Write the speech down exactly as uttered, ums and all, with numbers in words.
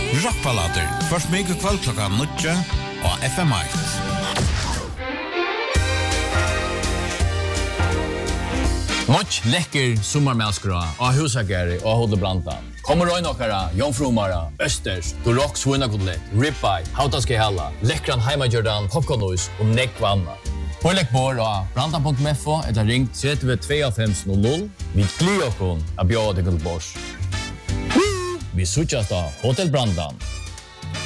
Rockballader. Først meg kveld klokka nutja og F M eitt. Much lekker sommarmälskra och husagare och hodebrantan. Kommer röj nokkara, jomfrumara, östers, dorok svinakotlet, ribeye, hautaske hella, lekkran heimajordan, popcornois och nekvanna. Pålägg bor och brantan punkt f o eller ring tre två fem noll noll. Vi glir okon av bjöd till bors. Vi suchas då Hotel Brandan.